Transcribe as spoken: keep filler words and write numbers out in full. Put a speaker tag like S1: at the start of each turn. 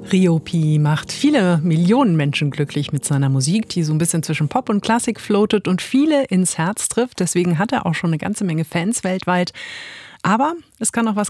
S1: Riopi macht viele Millionen Menschen glücklich mit seiner Musik, die so ein bisschen zwischen Pop und Klassik floatet und viele ins Herz trifft. Deswegen hat er auch schon eine ganze Menge Fans weltweit. Aber es kann auch was